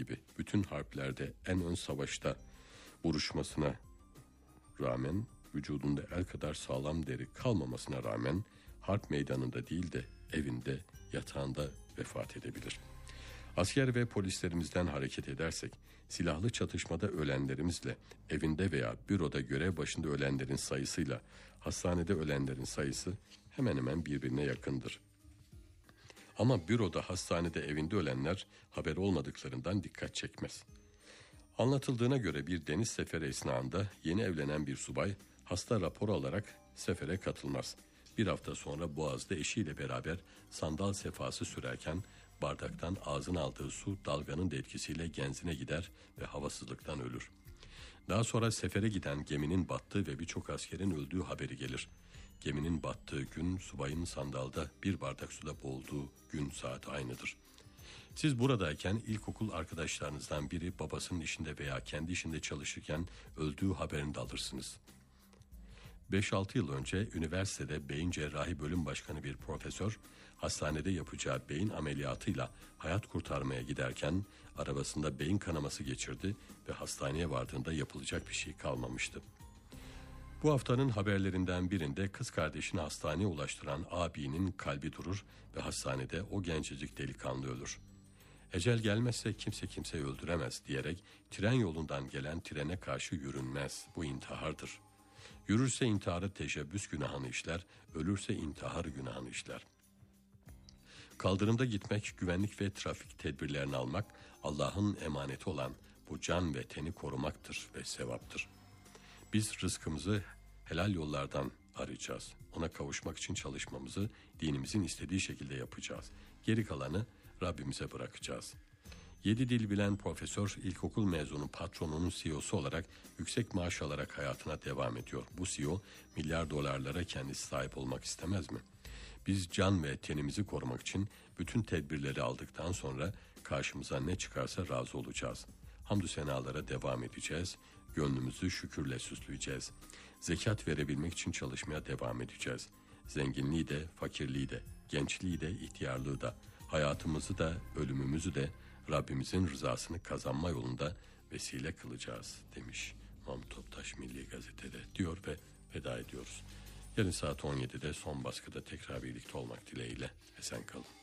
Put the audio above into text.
gibi bütün harplerde en ön savaşta vuruşmasına rağmen, vücudunda el kadar sağlam deri kalmamasına rağmen harp meydanında değil de evinde, yatağında vefat edebilir. Asker ve polislerimizden hareket edersek, silahlı çatışmada ölenlerimizle, evinde veya büroda görev başında ölenlerin sayısıyla hastanede ölenlerin sayısı hemen hemen birbirine yakındır. Ama büroda, hastanede, evinde ölenler haber olmadıklarından dikkat çekmez. Anlatıldığına göre bir deniz seferi esnasında yeni evlenen bir subay hasta raporu alarak sefere katılmaz. Bir hafta sonra Boğaz'da eşiyle beraber sandal sefası sürerken bardaktan ağzına aldığı su dalganın da etkisiyle genzine gider ve havasızlıktan ölür. Daha sonra sefere giden geminin battığı ve birçok askerin öldüğü haberi gelir. Geminin battığı gün subayın sandalda bir bardak suda boğulduğu gün saat aynıdır. Siz buradayken ilkokul arkadaşlarınızdan biri babasının işinde veya kendi işinde çalışırken öldüğü haberini de alırsınız. 5-6 yıl önce üniversitede beyin cerrahi bölüm başkanı bir profesör hastanede yapacağı beyin ameliyatıyla hayat kurtarmaya giderken arabasında beyin kanaması geçirdi ve hastaneye vardığında yapılacak bir şey kalmamıştı. Bu haftanın haberlerinden birinde kız kardeşini hastaneye ulaştıran abinin kalbi durur ve hastanede o gencecik delikanlı ölür. Ecel gelmezse kimse kimseyi öldüremez diyerek tren yolundan gelen trene karşı yürünmez. Bu intihardır. Yürürse intiharı teşebbüs günahını işler, ölürse intiharı günahını işler. Kaldırımda gitmek, güvenlik ve trafik tedbirlerini almak, Allah'ın emaneti olan bu can ve teni korumaktır ve sevaptır. Biz rızkımızı helal yollardan arayacağız. Ona kavuşmak için çalışmamızı dinimizin istediği şekilde yapacağız. Geri kalanı Rabbimize bırakacağız. 7 dil bilen profesör, ilkokul mezunu patronunun CEO'su olarak yüksek maaş alarak hayatına devam ediyor. Bu CEO milyar dolarlara kendisi sahip olmak istemez mi? Biz can ve tenimizi korumak için bütün tedbirleri aldıktan sonra karşımıza ne çıkarsa razı olacağız. Hamdü senalara devam edeceğiz. Gönlümüzü şükürle süsleyeceğiz. Zekat verebilmek için çalışmaya devam edeceğiz. Zenginliği de, fakirliği de, gençliği de, ihtiyarlığı da, hayatımızı da, ölümümüzü de Rabbimizin rızasını kazanma yolunda vesile kılacağız demiş Mahmut Toptaş Milli Gazete'de diyor ve veda ediyoruz. Yarın saat 17'de son baskıda tekrar birlikte olmak dileğiyle esen kalın.